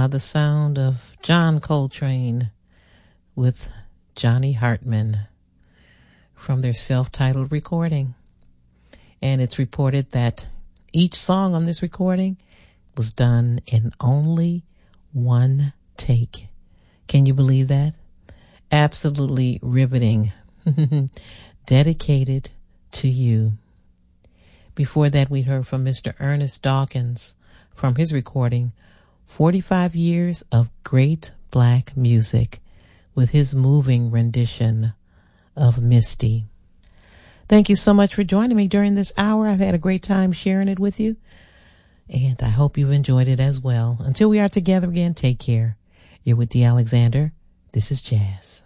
The sound of John Coltrane with Johnny Hartman from their self-titled recording. And it's reported that each song on this recording was done in only one take. Can you believe that? Absolutely riveting. Dedicated to you. Before that, we heard from Mr. Ernest Dawkins from his recording, 45 Years of Great Black Music, with his moving rendition of Misty. Thank you so much for joining me during this hour. I've had a great time sharing it with you, and I hope you've enjoyed it as well. Until we are together again, take care. You're with Dee Alexander. This is Jazz.